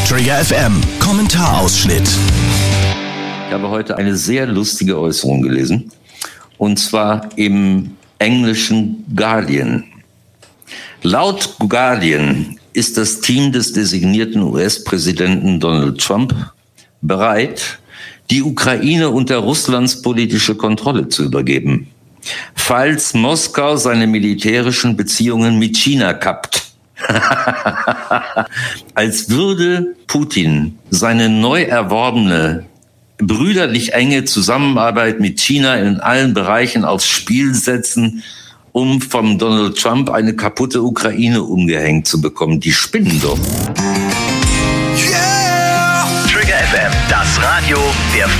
Trigger FM Kommentarausschnitt. Ich habe heute eine sehr lustige Äußerung gelesen, und zwar im englischen Guardian. Laut Guardian ist das Team des designierten US-Präsidenten Donald Trump bereit, die Ukraine unter Russlands politische Kontrolle zu übergeben, falls Moskau seine militärischen Beziehungen mit China kappt. Als würde Putin seine neu erworbene brüderlich enge Zusammenarbeit mit China in allen Bereichen aufs Spiel setzen, um vom Donald Trump eine kaputte Ukraine umgehängt zu bekommen. Die spinnen doch. Yeah! Trigger FM, das Radio der